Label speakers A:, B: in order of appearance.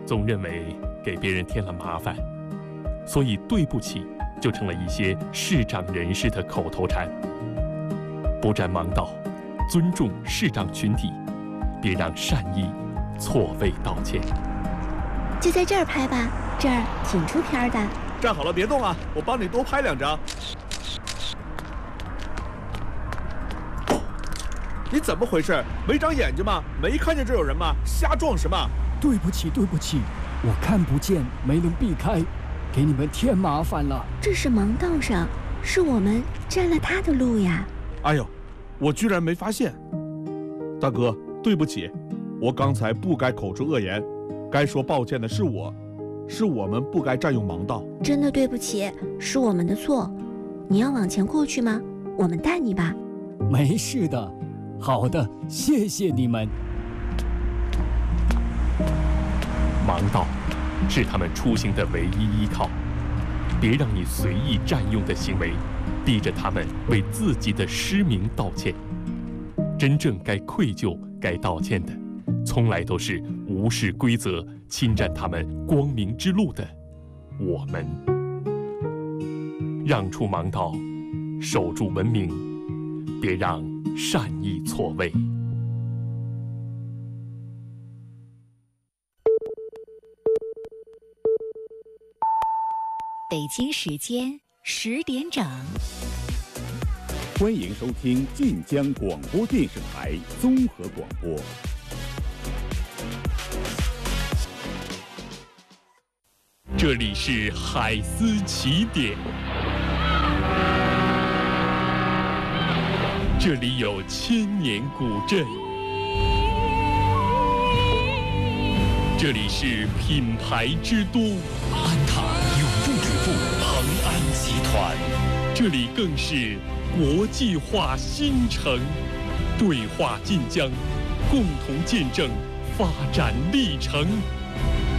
A: 总认为给别人添了麻烦，所以对不起就成了一些视障人士的口头禅。不占盲道，尊重视障群体，别让善意错位道歉。
B: 就在这儿拍吧，这儿挺出片的。
C: 站好了，别动啊，我帮你多拍2张。你怎么回事？没长眼睛吗？没看见这有人吗？瞎撞什么？
D: 对不起，我看不见，没能避开，给你们添麻烦了。
B: 这是盲道上，是我们占了他的路呀。
C: 哎呦，我居然没发现。大哥，对不起，我刚才不该口出恶言，该说抱歉的是我们不该占用盲道。
B: 真的对不起，是我们的错。你要往前过去吗？我们带你吧。
D: 没事的。好的，谢谢你们。
A: 盲道是他们出行的唯一依靠，别让你随意占用的行为逼着他们为自己的失明道歉。真正该愧疚、该道歉的，从来都是无视规则、侵占他们光明之路的我们。让出盲道，守住文明，别让善意错位。
E: 北京时间10点整，
F: 欢迎收听晋江广播电视台综合广播。
A: 这里是海思起点，这里有千年古镇，这里是品牌之都
G: 安踏永不止步，恒安集团，
A: 这里更是国际化新城。对话晋江，共同见证发展历程。